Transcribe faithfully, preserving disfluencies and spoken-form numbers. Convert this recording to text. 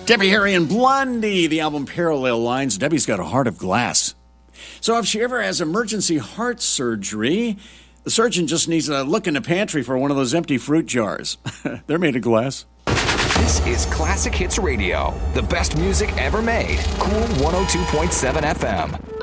Debbie Harry and Blondie, the album Parallel Lines. Debbie's got a heart of glass. So if she ever has emergency heart surgery, the surgeon just needs to look in the pantry for one of those empty fruit jars. They're made of glass. This is Classic Hits Radio, the best music ever made. Cool one oh two point seven F M.